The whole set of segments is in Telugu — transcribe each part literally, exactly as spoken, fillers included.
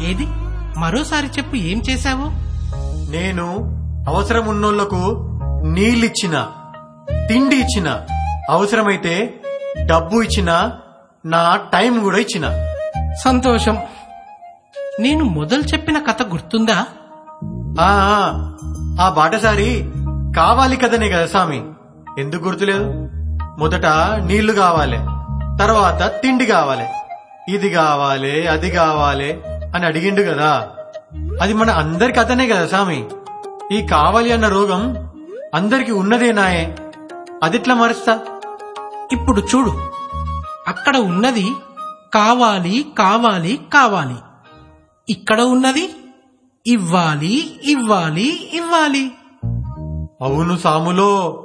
ఏది మరోసారి చెప్పు, ఏం చేశావు? నేను అవసరం ఉన్నోళ్లకు నీళ్ళిచ్చిన, తిండి ఇచ్చిన, అవసరమైతే డబ్బు ఇచ్చిన, నా టైం కూడా ఇచ్చిన. సంతోషం. నేను మొదలు చెప్పిన కథ గుర్తుందా? ఆ ఆ బాటసారి కావాలి కదనే కదా స్వామి, ఎందుకు గుర్తులేదు? మొదట నీళ్లు కావాలి, తర్వాత తిండి కావాలి, ఇది కావాలి అది కావాలి అని అడిగిండు కదా. అది మన అందరి కథనే కదా స్వామి. ఈ కావాలి అన్న రోగం అందరికి ఉన్నదేనాయే, అదిట్లా మరుస్తా? ఇప్పుడు చూడు, అక్కడ ఉన్నది కావాలి కావాలి కావాలి, ఇక్కడ ఉన్నది ఇవ్వాలి ఇవ్వాలి ఇవ్వాలి. అవును సాములో.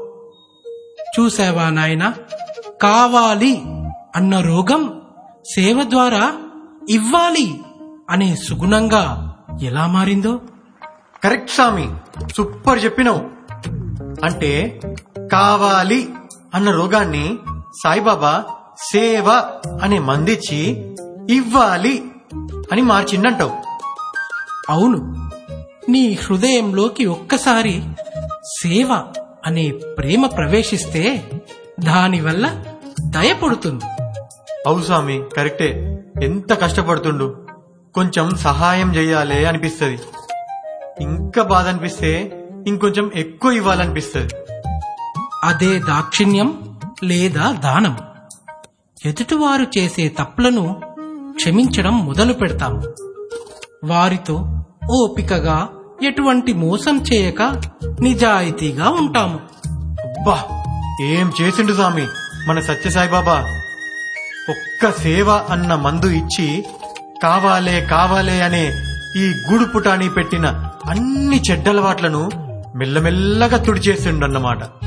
చూసావా నాయనా, కావాలి అన్న రోగం సేవ ద్వారా ఇవ్వాలి అనే సుగుణంగా ఎలా మారిందో. కరెక్ట్ స్వామి, సూపర్ చెప్పినావు. అంటే కావాలి అన్న రోగాన్ని సాయిబాబా సేవ అనే మందిచ్చి ఇవ్వాలి అని మార్చిండంటావు. అవును, నీ హృదయంలోకి ఒక్కసారి సేవ అనే ప్రేమ ప్రవేశిస్తే దానివల్ల దయ పుడుతుంది. అవు స్వామి, కరెక్టే. ఎంత కష్టపడుతుండు, కొంచెం సహాయం చెయ్యాలి అనిపిస్తుంది. ఇంకా బాధ అనిపిస్తే ఇంకొంచెం ఎక్కువ ఇవ్వాలనిపిస్తుంది. అదే దాక్షిణ్యం లేదా దానం. ఎదుటివారు చేసే తప్పులను క్షమించడం మొదలు పెడతాము. వారితో ఓపికగా, ఎటువంటి మోసం చేయక నిజాయితీగా ఉంటాము. అబ్బా, ఏం చేసిండు స్వామి మన సత్యసాయిబాబా. ఒక్క సేవ అన్న మందు ఇచ్చి కావాలే కావాలే అనే ఈ గూడు పుటాని పెట్టిన అన్ని చెడ్డలవాట్లను మెల్లమెల్లగా తుడిచేసిండు అన్నమాట.